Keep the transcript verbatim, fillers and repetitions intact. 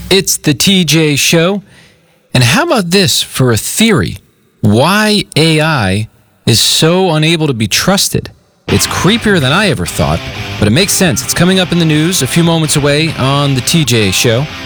It's the T J Show. And how about this for a theory? Why A I is so unable to be trusted. It's creepier than I ever thought, but it makes sense. It's coming up in the news a few moments away on the T J Show.